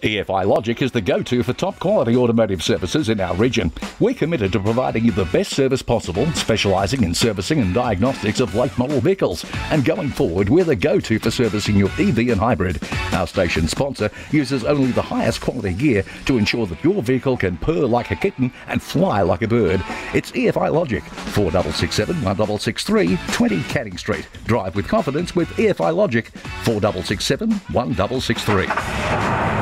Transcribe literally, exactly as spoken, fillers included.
E F I Logic is the go-to for top-quality automotive services in our region. We're committed to providing you the best service possible, specialising in servicing and diagnostics of late-model vehicles. And going forward, we're the go-to for servicing your E V and hybrid. Our station sponsor uses only the highest quality gear to ensure that your vehicle can purr like a kitten and fly like a bird. It's E F I Logic, four six six seven, one six six three, twenty Canning Street. Drive with confidence with E F I Logic, four six six seven, one six six three.